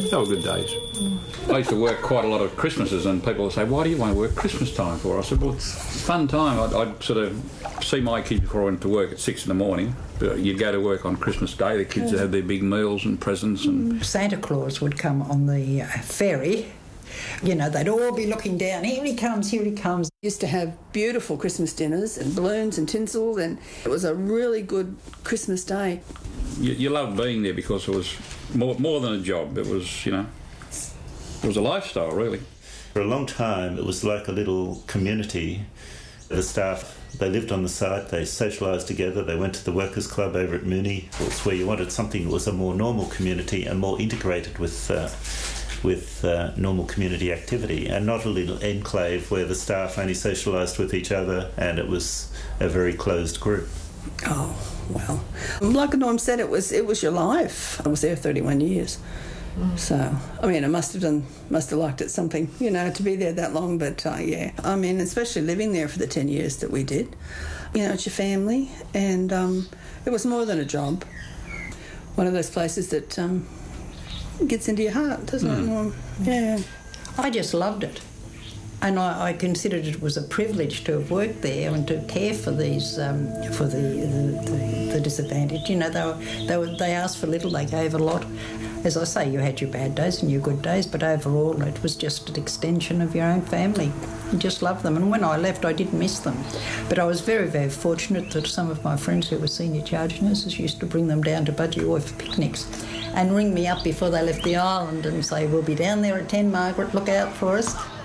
They were good days. I used to work quite a lot of Christmases, and people would say, why do you want to work Christmas time for? I said, well, it's a fun time. I'd sort of see my kids before I went to work at 6 in the morning. But you'd go to work on Christmas Day, the kids would have their big meals and presents. And Santa Claus would come on the ferry. You know, they'd all be looking down, here he comes, here he comes. Used to have beautiful Christmas dinners and balloons and tinsel, and it was a really good Christmas day. You loved being there because it was more than a job. It was, you know, it was a lifestyle, really. For a long time, it was like a little community. The staff, they lived on the site, they socialised together, they went to the workers' club over at Mooney. It was where you wanted something that was a more normal community and more integrated with normal community activity, and not a little enclave where the staff only socialised with each other and it was a very closed group. Oh, well, like Norm said, it was your life. I was there 31 years. So, I mean, I must have liked it something, you know, to be there that long, but yeah. I mean, especially living there for the 10 years that we did. You know, it's your family, and it was more than a job. One of those places that gets into your heart, doesn't it, Norm? Yeah. I just loved it. And I considered it was a privilege to have worked there and to care for these, for the disadvantaged. You know, they asked for little, they gave a lot. As I say, you had your bad days and your good days, but overall it was just an extension of your own family. You just loved them. And when I left, I did miss them. But I was very, very fortunate that some of my friends who were senior charge nurses used to bring them down to Budgie for picnics and ring me up before they left the island and say, we'll be down there at 10, Margaret, look out for us.